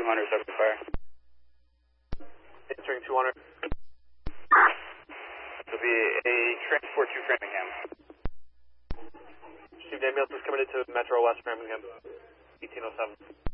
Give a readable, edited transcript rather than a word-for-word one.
200, subject fire. Answering 200. It'll be a transport to Framingham. Received ambulance was coming into Metro West Framingham, 1807.